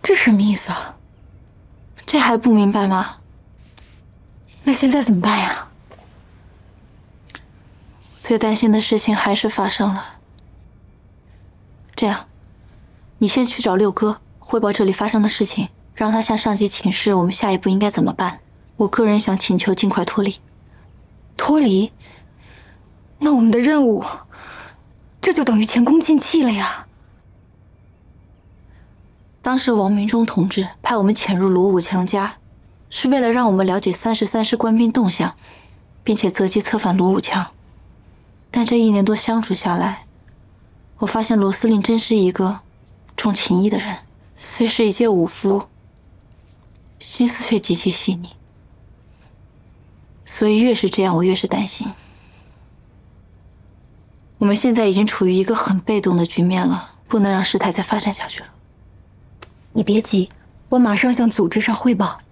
这什么意思啊？ 这还不明白吗？ 那现在怎么办呀？ 最担心的事情还是发生了。这样，你先去找六哥汇报这里发生的事情，让他向上级请示我们下一步应该怎么办。我个人想请求尽快脱离。 脱离？那我们的任务，这就等于前功尽弃了呀。 当时王明忠同志派我们潜入罗武强家，是为了让我们了解33师官兵动向，并且择机策反罗武强。但这1年多相处下来，我发现罗司令真是一个重情义的人，虽是一介武夫，心思却极其细腻。所以越是这样，我越是担心。我们现在已经处于一个很被动的局面了，不能让事态再发展下去了。 你别急，我马上向组织上汇报。